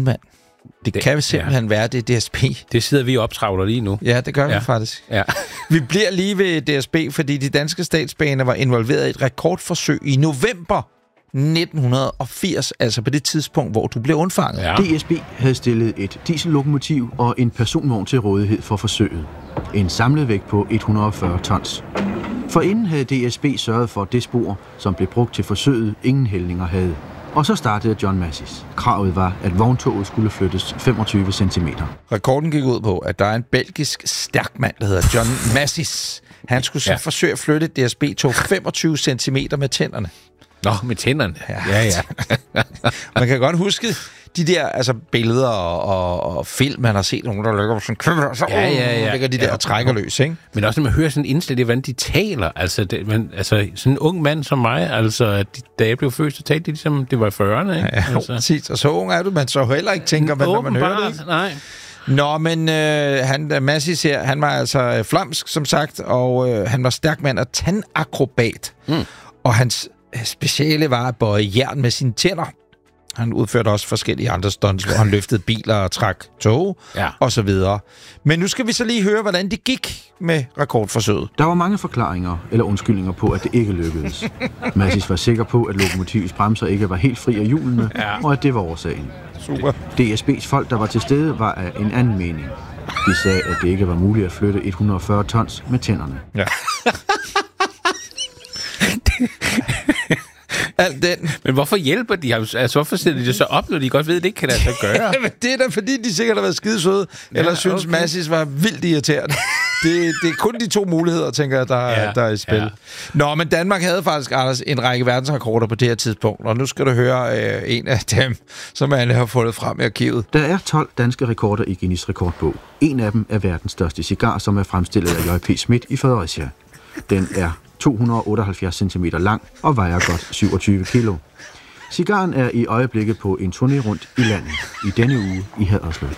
mand. Det kan simpelthen være, det er DSB. Det sidder vi og optravler lige nu. Ja, det gør vi faktisk. Ja. Vi bliver lige ved DSB, fordi de danske statsbaner var involveret i et rekordforsøg i november 1980, altså på det tidspunkt, hvor du blev undfanget. Ja. DSB havde stillet et diesellokomotiv og en personvogn til rådighed for forsøget. En samlet vægt på 140 tons. Forinden havde DSB sørget for det spor, som blev brugt til forsøget, ingen hældninger havde. Og så startede John Massis. Kravet var, at vogntoget skulle flyttes 25 cm. Rekorden gik ud på, at der er en belgisk stærkmand, der hedder John Massis. Han skulle så forsøge at flytte DSB-tog 25 cm med tænderne. Nå, med tænderne. Ja. Man kan godt huske de der billeder og film, man har set nogen, der ligger sådan så ligger de der og trækker løs, ikke? Men også når man hører sådan en indslæt, hvordan de taler. Altså, sådan en ung mand som mig, da jeg blev født, så talte de ligesom, det var i 40'erne, ikke? Ja, præcis. Og så ung er du, man så heller ikke tænker, hvad man hører det, ikke? Nej. Nå, men Massis her, han var altså flamsk, som sagt, og han var stærk mand og tandakrobat. Og hans speciale var at bøje jern med sine tænder. Han udførte også forskellige andre stunts, hvor han løftede biler og trak tog, og så videre. Men nu skal vi så lige høre, hvordan det gik med rekordforsøget. Der var mange forklaringer eller undskyldninger på, at det ikke lykkedes. Massis var sikker på, at lokomotivets bremser ikke var helt fri af hjulene, og at det var årsagen. Super. DSB's folk, der var til stede, var af en anden mening. De sagde, at det ikke var muligt at flytte 140 tons med tænderne. Ja. Alt den. Men hvorfor hjælper de ham? Altså, hvorfor sætter de det så op, når de godt ved, at det ikke kan lade sig gøre? Det er da fordi, de sikkert har været skidesøde, eller synes Massis var vildt irriterende. Det er kun de to muligheder, tænker jeg, der er i spil. Ja. Nå, men Danmark havde faktisk, Anders, en række verdensrekorder på det her tidspunkt, og nu skal du høre en af dem, som Anne har fundet frem i arkivet. Der er 12 danske rekorder i Guinness rekordbog. En af dem er verdens største cigar, som er fremstillet af J.P. Schmidt i Fredericia. Den er 278 cm lang og vejer godt 27 kilo. Cigaren er i øjeblikket på en turné rundt i landet. I denne uge i Haderslev.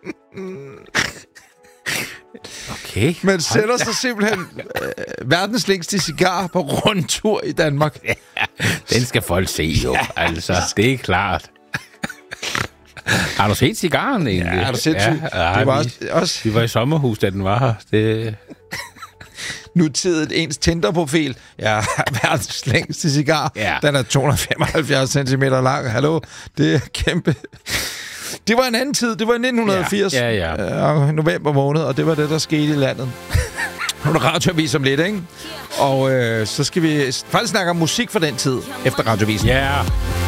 Okay. Man sætter sig simpelthen verdens længste cigar på rundtur i Danmark. Ja, den skal folk se jo, altså. Det er klart. Har du set cigaren egentlig? Ja, har du set det var også... Vi var i sommerhus, da den var her. Det... Nutidigt ens Tinder-profil. Ja, verdens længste cigar. Ja. Den er 275 cm lang. Hallo, det er kæmpe. Det var en anden tid. Det var i 1980. November måned, og det var det, der skete i landet. Nu er der radioavis om lidt, ikke? Og så skal vi faktisk snakke om musik for den tid, efter radioavisen. Ja.